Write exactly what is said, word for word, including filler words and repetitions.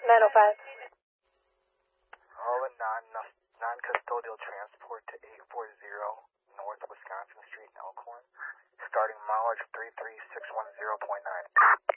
nine oh five. All in non, non-custodial transport to eight forty North Wisconsin Street in Elkhorn, starting mileage three three six one zero point nine.